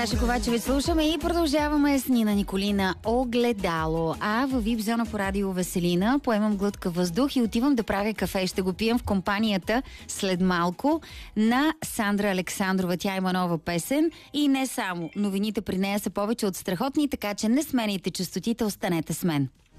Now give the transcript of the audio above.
Саша Ковачевич слушаме и продължаваме с Нина Николина Огледало. А във VIP зона по радио Веселина поемам глътка въздух и отивам да правя кафе. Ще го пием в компанията след малко на Сандра Александрова. Тя има нова песен и не само. Новините при нея са повече от страхотни, така че не сменяйте честотите, останете с мен.